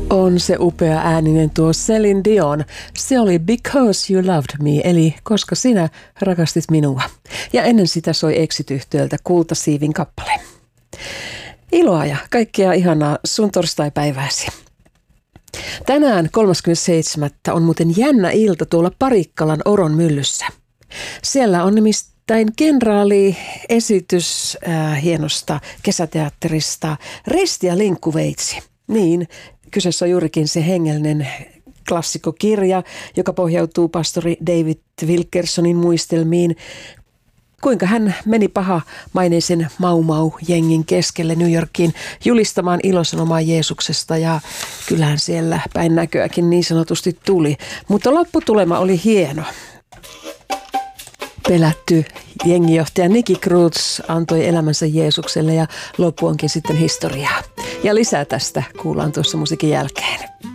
On se upea ääninen tuo Celine Dion. Se oli Because You Loved Me, eli koska sinä rakastit minua. Ja ennen sitä soi Exit-yhtiöltä Kultasiivin kappale. Iloa ja kaikkea ihanaa sun torstaipäivääsi. Tänään 37. on muuten jännä ilta tuolla Parikkalan Oron myllyssä. Siellä on nimittäin kenraali-esitys hienosta kesäteatterista Resti ja linkkuveitsi. Niin, kyseessä on juurikin se hengellinen klassikokirja, joka pohjautuu pastori David Wilkersonin muistelmiin. Kuinka hän meni pahamaineisen Mau-Mau-jengin keskelle New Yorkiin julistamaan ilosanomaa Jeesuksesta, ja kyllähän siellä päin näköäkin niin sanotusti tuli. Mutta lopputulema oli hieno. Pelätty jengijohtaja Nicky Cruz antoi elämänsä Jeesukselle ja loppu onkin sitten historiaa. Ja lisää tästä kuullaan tuossa musiikin jälkeen.